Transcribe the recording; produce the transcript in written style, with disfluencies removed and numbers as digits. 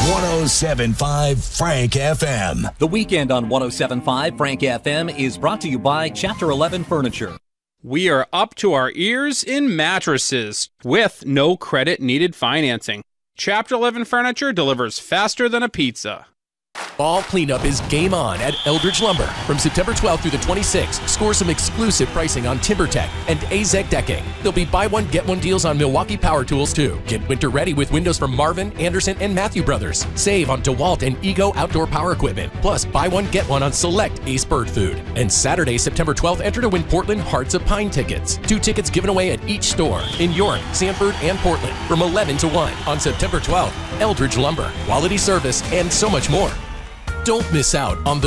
107.5 Frank FM. The weekend on 107.5 Frank FM is brought to you by Chapter 11 Furniture. We are up to our ears in mattresses with no credit needed financing. Chapter 11 Furniture delivers faster than a pizza. Fall cleanup is game on at Eldridge Lumber. From September 12th through the 26th, score some exclusive pricing on TimberTech and AZEK decking. There'll be buy one, get one deals on Milwaukee power tools too. Get winter ready with windows from Marvin, Anderson, and Matthew Brothers. Save on DeWalt and Ego outdoor power equipment. Plus, buy one, get one on select Ace Bird Food. And Saturday, September 12th, enter to win Portland Hearts of Pine tickets. 2 tickets given away at each store in York, Sanford, and Portland from 11 to 1 on September 12th. Eldridge Lumber, quality service, and so much more. Don't miss out on the